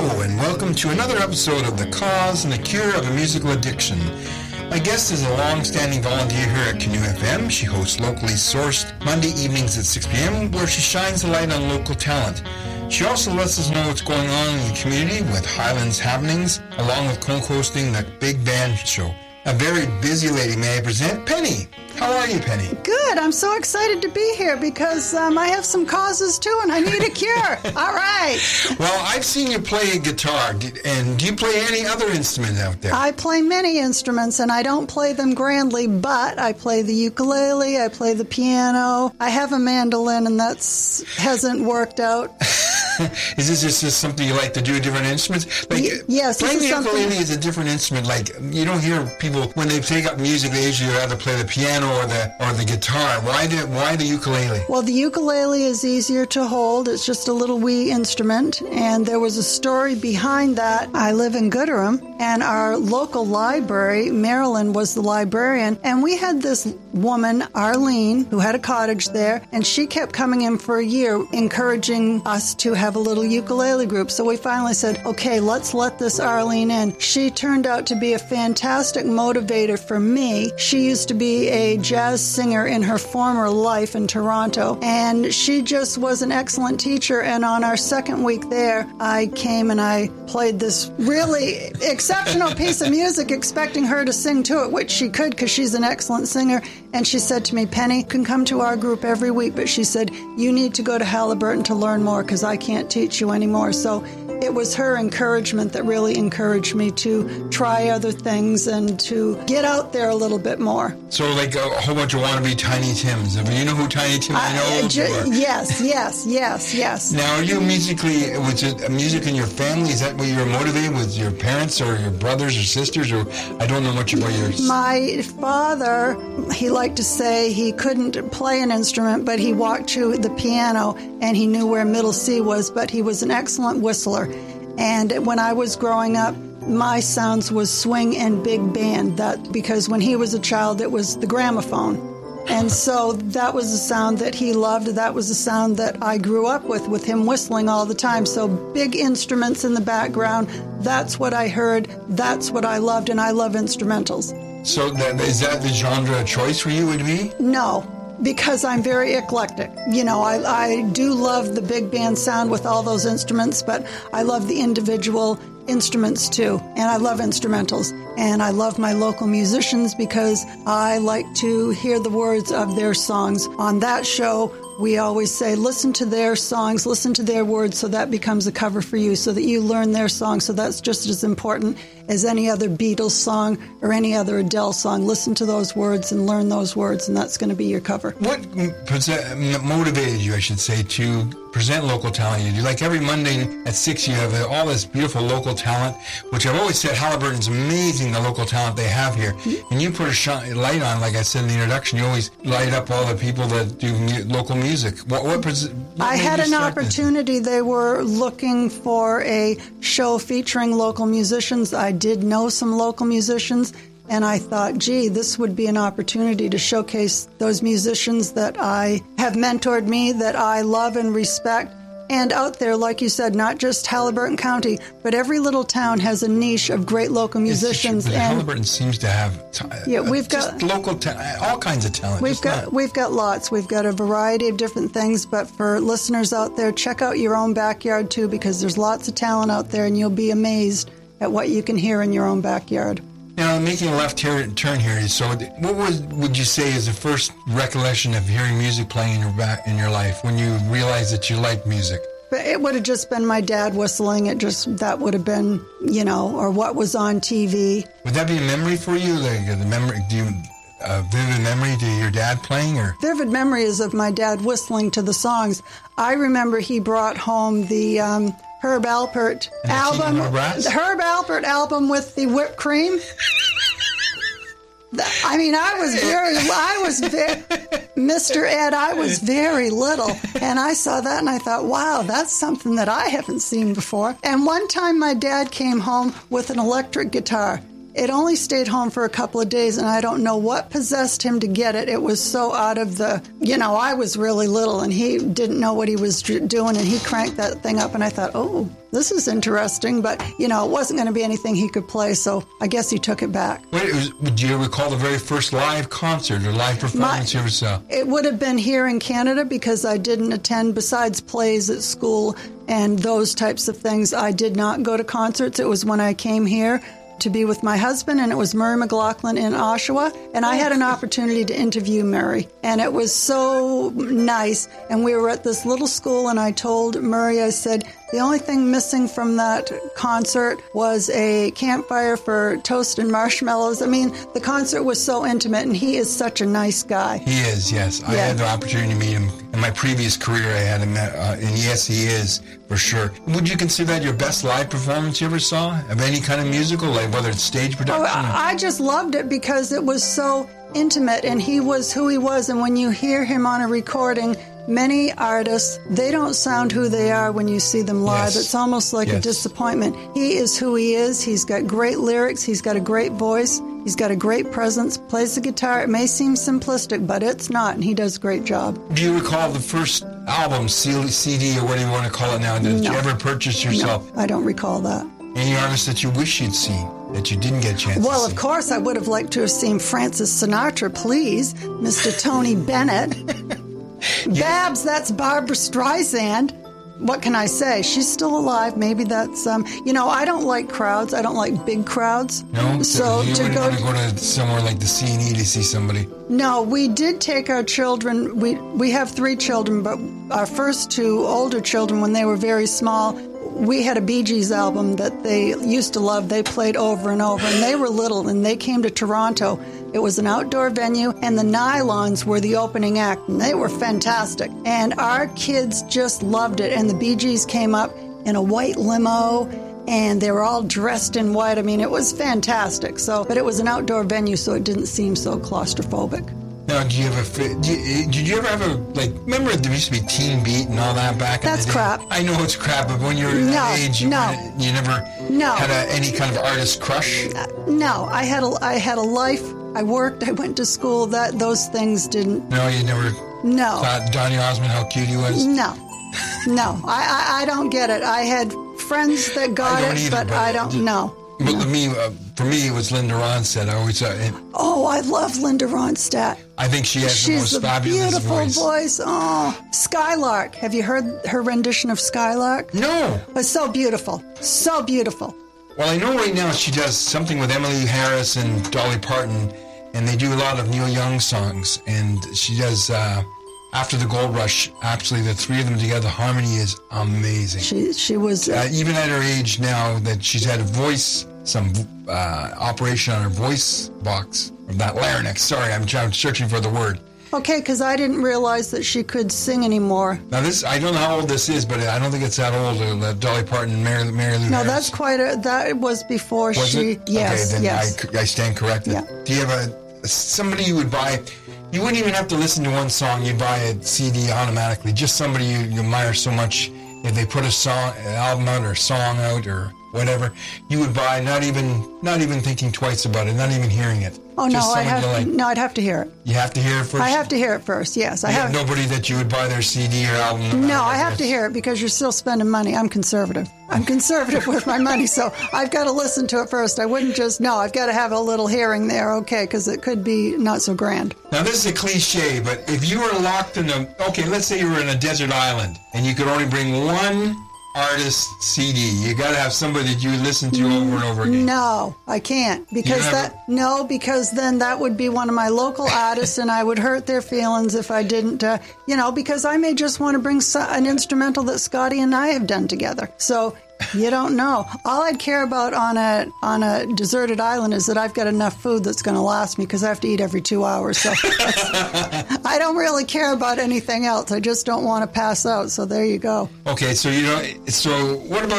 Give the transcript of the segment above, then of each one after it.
and welcome to another episode of The Cause and the Cure of a Musical Addiction. My guest is a long-standing volunteer here at Canoe FM. She hosts locally sourced Monday evenings at 6 p.m. where she shines the light on local talent. She also lets us know what's going on in the community with Highlands happenings, along with co-hosting the Big Band Show. A very busy lady, may I present Penny. How are you, Penny? Good. I'm so excited to be here because I have some causes too and I need a cure. All right. Well, I've seen you play a guitar. And do you play any other instrument out there? I play many instruments and I don't play them grandly, but I play the ukulele, I play the piano. I have a mandolin and hasn't worked out. Is this just something you like to do, different instruments? Yes. Playing the ukulele is a different instrument. Like, you don't hear people, when they take up music, they usually rather play the piano or the guitar. Why the ukulele? Well, the ukulele is easier to hold. It's just a little wee instrument. And there was a story behind that. I live in Gooderham, and our local library, Marilyn was the librarian, and we had this woman, Arlene, who had a cottage there, and she kept coming in for a year, encouraging us to have a little ukulele group. So we finally said, okay, let's let this Arlene in. She turned out to be a fantastic motivator for me. She used to be a jazz singer in her former life in Toronto, and she just was an excellent teacher. And on our second week there, I came and I played this really exceptional piece of music, expecting her to sing to it, which she could because she's an excellent singer. And she said to me, Penny, you can come to our group every week, but she said, you need to go to Haliburton to learn more because I can't teach you anymore. So it was her encouragement that really encouraged me to try other things and to get out there a little bit more. So like a whole bunch of wannabe Tiny Tims. You know who Tiny Tim is? Yes. Now, are you musically, was it music in your family? Is that what you were motivated with, your parents or your brothers or sisters? Or I don't know much about yours. My father, he liked to say he couldn't play an instrument, but he walked to the piano and he knew where middle C was, but he was an excellent whistler. And when I was growing up, my sounds was swing and big band. That because when he was a child, it was the gramophone. And so that was the sound that he loved. That was the sound that I grew up with him whistling all the time. So big instruments in the background, that's what I heard, that's what I loved, and I love instrumentals. So is that the genre of choice for you would be? No, because I'm very eclectic. You know, I do love the big band sound with all those instruments, but I love the individual instruments too, and I love instrumentals. And I love my local musicians because I like to hear the words of their songs. On that show, we always say, listen to their songs, listen to their words, so that becomes a cover for you, so that you learn their song. So that's just as important as any other Beatles song or any other Adele song. Listen to those words and learn those words, and that's going to be your cover. What motivated you, I should say, to present local talent? You do, like every Monday at 6, you have all this beautiful local talent, which I've always said Haliburton's amazing, the local talent they have here. And you put a light on, like I said in the introduction, you always light up all the people that do local music. I had an opportunity. They were looking for a show featuring local musicians. I did know some local musicians, and I thought, gee, this would be an opportunity to showcase those musicians that I have mentored me, that I love and respect. And out there, like you said, not just Haliburton County, but every little town has a niche of great local musicians. But Haliburton seems to have we've got local all kinds of talent. We've got lots. We've got a variety of different things. But for listeners out there, check out your own backyard too, because there's lots of talent out there, and you'll be amazed at what you can hear in your own backyard. Now, making a left turn here, so what would you say is the first recollection of hearing music playing in your life when you realized that you liked music? It would have just been my dad whistling. That would have been, or what was on TV. Would that be a memory for you? Like the memory? Do you vivid memory to your dad playing, or vivid memory is of my dad whistling to the songs. I remember he brought home the Herb Alpert album, the Herb Alpert album with the whipped cream. I mean, Mr. Ed, I was very little, and I saw that and I thought, wow, that's something that I haven't seen before. And one time my dad came home with an electric guitar, it only stayed home for a couple of days, and I don't know what possessed him to get it. It was so out of the, I was really little, and he didn't know what he was doing, and he cranked that thing up, and I thought, oh, this is interesting, but, it wasn't going to be anything he could play, so I guess he took it back. Do you recall the very first live concert or live performance you ever saw? It would have been here in Canada because I didn't attend, besides plays at school and those types of things, I did not go to concerts. It was when I came here to be with my husband, and it was Murray McLaughlin in Oshawa, and I had an opportunity to interview Murray, and it was so nice, and we were at this little school, and I told Murray, I said, the only thing missing from that concert was a campfire for toast and marshmallows. I mean, the concert was so intimate, and he is such a nice guy. He is, yes. I had the opportunity to meet him. In my previous career, I had him, and yes, he is, for sure. Would you consider that your best live performance you ever saw of any kind of musical, like whether it's stage production? I just loved it because it was so intimate, and he was who he was, and when you hear him on a recording, many artists, they don't sound who they are when you see them live. Yes. It's almost like a disappointment. He is who he is. He's got great lyrics. He's got a great voice. He's got a great presence, plays the guitar. It may seem simplistic, but it's not, and he does a great job. Do you recall the first album, CD, or what do you want to call it now, that you ever purchased yourself? No, I don't recall that. Any artists that you wish you'd seen that you didn't get a chance to see? Well, of course, I would have liked to have seen Francis Sinatra, please. Mr. Tony Bennett. Babs, that's Barbara Streisand. What can I say? She's still alive. Maybe that's, I don't like crowds. I don't like big crowds. No? So you wouldn't want to go to somewhere like the C&E to see somebody? No, we did take our children. We have 3 children, but our first 2 older children, when they were very small, we had a Bee Gees album that they used to love. They played over and over, and they were little, and they came to Toronto. It was an outdoor venue, and the Nylons were the opening act, and they were fantastic. And our kids just loved it, and the Bee Gees came up in a white limo, and they were all dressed in white. I mean, it was fantastic. But it was an outdoor venue, so it didn't seem so claustrophobic. Now, did you ever have remember there used to be Teen Beat and all that back in the day? That's crap. I know it's crap, but when you were that age, you never had any kind of artist crush? No, I had a life. I worked, I went to school, those things didn't... No, you never thought Donny Osmond, how cute he was? No, I don't get it. I had friends that got it, but I don't know. But for me, it was Linda Ronstadt. I always I love Linda Ronstadt. I think she's the most fabulous beautiful voice. Oh, Skylark. Have you heard her rendition of Skylark? No. It's so beautiful. So beautiful. Well, I know right now she does something with Emily Harris and Dolly Parton, and they do a lot of Neil Young songs, and she does... After the Gold Rush, actually, the 3 of them together, the harmony is amazing. She was... even at her age now, that she's had some operation on her voice box, or that larynx. Sorry, I'm searching for the word. Okay, because I didn't realize that she could sing anymore. Now, I don't know how old this is, but I don't think it's that old, Dolly Parton and Mary Lou Harris. No, that's that was before was she... It? Yes, okay, then yes. I stand corrected. Yeah. Do you have somebody you would buy... You wouldn't even have to listen to one song. You'd buy a CD automatically. Just somebody you admire so much. If they put an album out or a song out or whatever, you would buy, not even thinking twice about it, not even hearing it. Oh, no, I'd have to hear it. You have to hear it first? I have to hear it first, yes. I have nobody that you would buy their CD or album? No, I have to hear it because you're still spending money. I'm conservative. I'm conservative with my money, so I've got to listen to it first. I wouldn't I've got to have a little hearing there, okay, because it could be not so grand. Now, this is a cliche, but if you were locked in let's say you were in a desert island and you could only bring one artist CD. You got to have somebody that you listen to over and over again. No, I can't because then that would be one of my local artists, and I would hurt their feelings if I didn't. Because I may just want to bring an instrumental that Scotty and I have done together. So you don't know. All I'd care about on a deserted island is that I've got enough food that's going to last me because I have to eat every 2 hours. So I don't really care about anything else. I just don't want to pass out. So there you go. Okay, so what about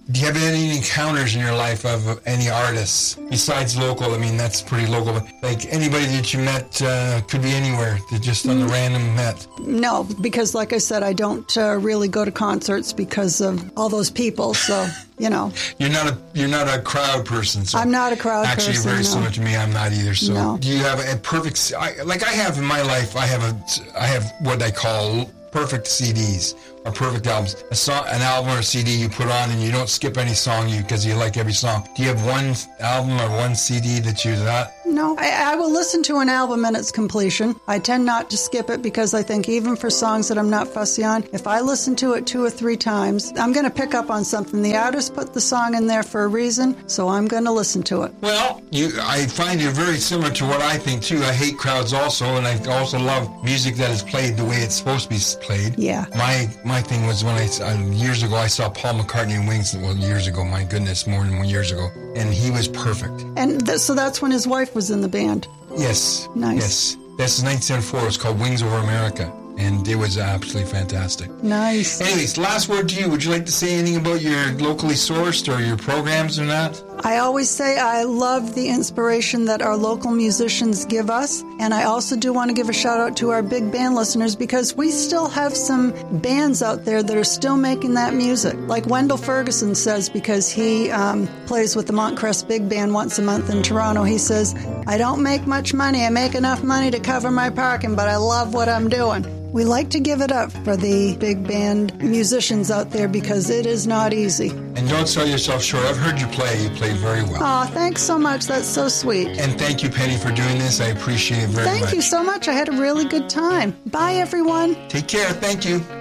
Do you have any encounters in your life of any artists besides local? I mean, that's pretty local. But like anybody that you met could be anywhere. That just on the random met. No, because like I said, I don't really go to concerts because of all those people. So, you know. You're not a crowd person. So I'm not a crowd person. Actually, very similar to me. I'm not either. So, no. Do you have a perfect? Like I have in my life, I have what I call perfect CDs or perfect albums. An album or a CD you put on and you don't skip any song because you like every song. Do you have one album or one CD that you that? No, I will listen to an album in its completion. I tend not to skip it because I think even for songs that I'm not fussy on, if I listen to it 2 or 3 times, I'm going to pick up on something. The artist put the song in there for a reason, so I'm going to listen to it. Well, I find you're very similar to what I think too. I hate crowds also, and I also love music that is played the way it's supposed to be played. Yeah. My thing was when years ago I saw Paul McCartney and Wings. Well, years ago, my goodness, more than 1 year ago, and he was perfect. And so that's when his wife was in the band. Yes. Nice. Yes. That's 1974. It's called Wings Over America. And it was absolutely fantastic. Nice. Anyways, last word to you. Would you like to say anything about your locally sourced or your programs or not? I always say I love the inspiration that our local musicians give us. And I also do want to give a shout out to our big band listeners because we still have some bands out there that are still making that music. Like Wendell Ferguson says, because he plays with the Montcrest Big Band once a month in Toronto. He says, I don't make much money. I make enough money to cover my parking, but I love what I'm doing. We like to give it up for the big band musicians out there because it is not easy. And don't sell yourself short. I've heard you play. You played very well. Aw, thanks so much. That's so sweet. And thank you, Penny, for doing this. I appreciate it very much. Thank you so much. I had a really good time. Bye, everyone. Take care. Thank you.